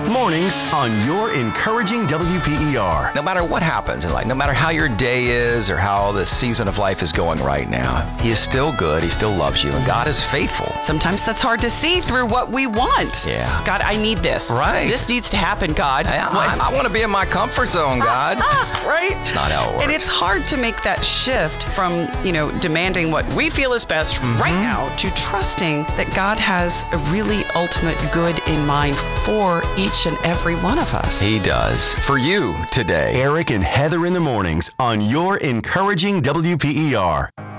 Mornings on your encouraging WPER. No matter what happens in life, no matter how your day is or how the season of life is going right now, He is still good. He still loves you, and God is faithful. Sometimes that's hard to see through what we want. Yeah. God, I need this. Right. This needs to happen, God. I want to be in my comfort zone, God. Right? It's not how it works. And it's hard to make that shift from, demanding what we feel is best right now to trusting that God has a really ultimate good in mind for each and every one of us. He does. For you today. Eric and Heather in the mornings on your encouraging WPER.